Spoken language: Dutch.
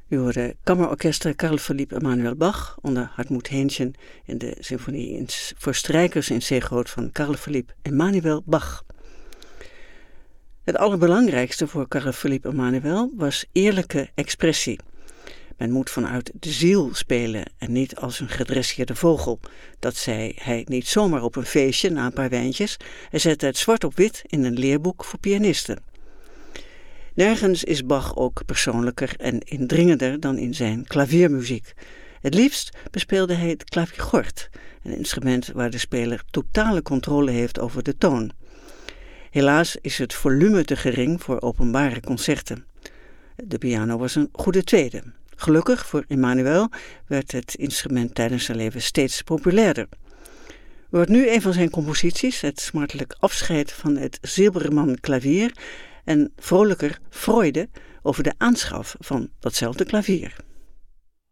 U hoorde kammerorkester Carl Philipp Emanuel Bach onder Hartmut Hähnchen in de symfonie voor strijkers in C-groot van Carl Philipp Emanuel Bach. Het allerbelangrijkste voor Carl Philipp Emanuel was eerlijke expressie. Men moet vanuit de ziel spelen en niet als een gedresseerde vogel. Dat zei hij niet zomaar op een feestje na een paar wijntjes. Hij zette het zwart op wit in een leerboek voor pianisten. Nergens is Bach ook persoonlijker en indringender dan in zijn klaviermuziek. Het liefst bespeelde hij het klaviergort, een instrument waar de speler totale controle heeft over de toon. Helaas is het volume te gering voor openbare concerten. De piano was een goede tweede. Gelukkig voor Emanuel werd het instrument tijdens zijn leven steeds populairder. Wordt nu een van zijn composities, het smartelijk afscheid van het Silbermann klavier en vrolijker Freude over de aanschaf van datzelfde klavier.